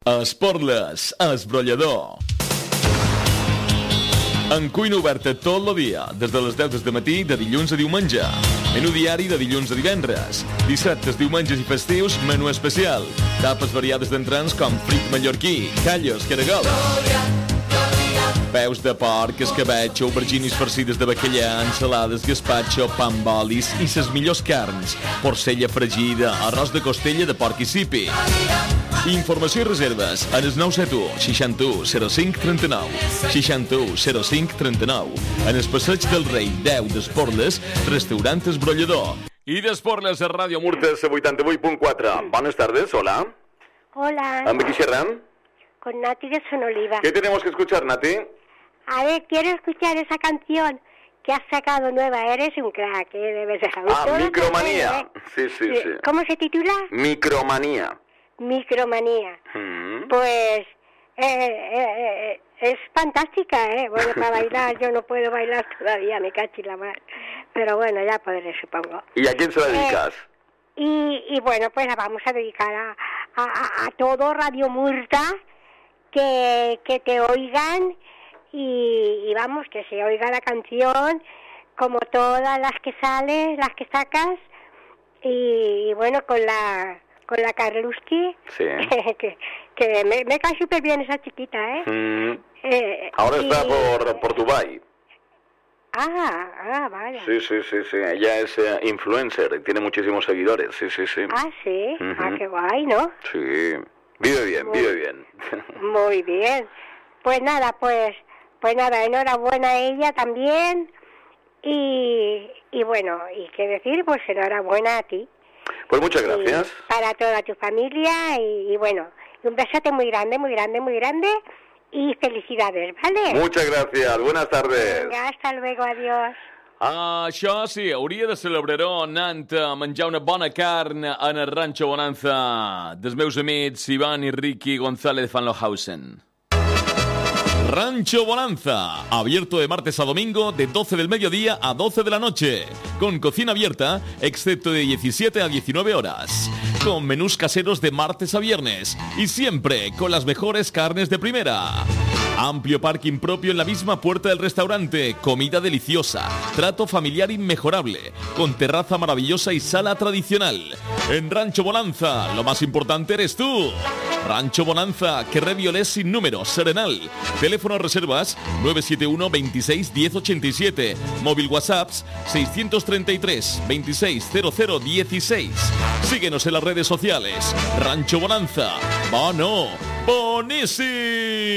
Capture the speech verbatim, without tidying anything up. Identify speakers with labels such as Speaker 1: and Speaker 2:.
Speaker 1: Esporles, esbrollador. En cuina oberta tot el dia, des de les deu del matí, de dilluns a diumenge. Menú diari de dilluns a divendres. Dissabtes, diumenges i festius, menú especial. Tapes variades d'entrants com frit mallorquí, callos, caragol. Peus de porc, escabetx, auberginis farcides de bacallà, ensalades, gaspatxo, pa amb olis i ses millors carns. Porcella fregida, arròs de costella de porc i sipi. Informació i reserves en el nou set u, seixanta-u, zero cinc, trenta-nou. seixanta-u, zero cinc, trenta-nou. En el passeig del Rei deu d'Esporles, restaurant Esbrollador. I d'Esporles a Ràdio Murtes, vuitanta-vuit punt quatre. Buenas tardes, hola.
Speaker 2: Hola.
Speaker 1: ¿Amb qui xerram?
Speaker 2: Con Nati de Sonoliva.
Speaker 1: ¿Qué tenemos que escuchar, Nati?
Speaker 2: A ver, quiero escuchar esa canción que has sacado nueva. Eres un crack, ¿eh? Debes dejarlo.
Speaker 1: Ah, Micromanía. Sí, sí, sí.
Speaker 2: ¿Cómo se titula?
Speaker 1: Micromanía.
Speaker 2: Micromanía.
Speaker 1: Mm.
Speaker 2: Pues eh, eh, eh, es fantástica, ¿eh? Bueno, para bailar yo no puedo bailar todavía, me cacho la mar. Pero bueno, ya podré, supongo.
Speaker 1: ¿Y a quién se la dedicas?
Speaker 2: Eh, y, y bueno, pues la vamos a dedicar a, a, a, a todo Radio Murta, que, que te oigan y, y vamos, que se oiga la canción como todas las que sales, las que sacas y, y bueno, con la... con la Karluski,
Speaker 1: sí.
Speaker 2: que, que me, me cae súper bien esa chiquita, ¿eh?
Speaker 1: Mm.
Speaker 2: eh
Speaker 1: Ahora
Speaker 2: y...
Speaker 1: está por, por Dubái.
Speaker 2: Ah, ah, vaya.
Speaker 1: Sí, sí, sí, sí. Ella es eh, influencer y tiene muchísimos seguidores, sí, sí, sí.
Speaker 2: Ah, sí.
Speaker 1: Uh-huh.
Speaker 2: Ah, qué guay, ¿no?
Speaker 1: Sí. Vive bien,
Speaker 2: muy,
Speaker 1: vive bien.
Speaker 2: Muy bien. Pues nada, pues, pues nada, enhorabuena a ella también. Y, y bueno, y qué decir, pues enhorabuena a ti.
Speaker 1: Pues muchas gracias.
Speaker 2: Y para toda tu familia y, y bueno, un besote muy grande, muy grande, muy grande y felicidades, ¿vale?
Speaker 1: Muchas gracias, buenas tardes.
Speaker 2: Venga, hasta luego, adiós.
Speaker 1: Ah, això sí, hauria de celebrar-ho anant a menjar una bona carn en el Rancho Bonanza dels meus amics Iván y Ricky González de Van Lohausen. Rancho Bonanza, abierto de martes a domingo de doce del mediodía a doce de la noche, con cocina abierta, excepto de diecisiete a diecinueve horas, con menús caseros de martes a viernes y siempre con las mejores carnes de primera. Amplio parking propio en la misma puerta del restaurante, comida deliciosa, trato familiar inmejorable, con terraza maravillosa y sala tradicional. En Rancho Bonanza, lo más importante eres tú. Rancho Bonanza, Carrer Violet sin número, Serenal. Teléfono reservas nueve siete uno, veintiséis, diez ochenta y siete. Móvil WhatsApps seiscientos treinta y tres, veintiséis, cero cero dieciséis. Síguenos en las redes sociales. Rancho Bonanza. Bono, bonísimo.